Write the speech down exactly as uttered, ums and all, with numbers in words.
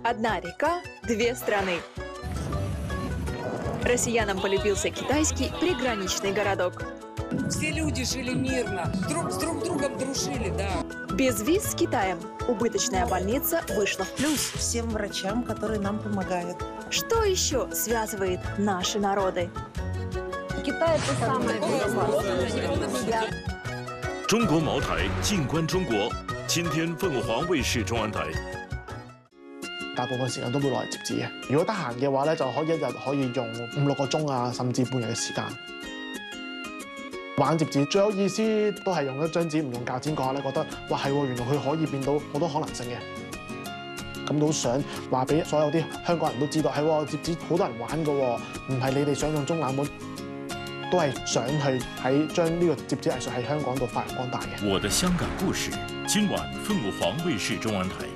Одна река, две страны. Россиянам полюбился китайский приграничный городок. Все люди жили мирно, друг с друг другом дружили, да. Без виз с Китаем убыточная больница вышла в плюс. Всем врачам, которые нам помогают. Что еще связывает наши народы? Китай это самое безопасное. 中国茅台，静观中國。今天鳳凰衛視中文台。 大部分時間都會落嚟接紙嘅。如果得閒嘅話咧，就可以一日可以用五六個鐘啊，甚至半日嘅時間玩摺紙。最有意思都係用一張紙唔用鉸剪嗰下咧，覺得哇係喎，原來佢可以變到好多可能性嘅。咁都想話俾所有啲香港人都知道，係喎，摺紙好多人玩嘅喎，唔係你哋想象中冷門。都係想去喺將呢個摺紙藝術喺香港度發揚光大嘅。 我的香港故事，今晚鳳凰衛視中文台。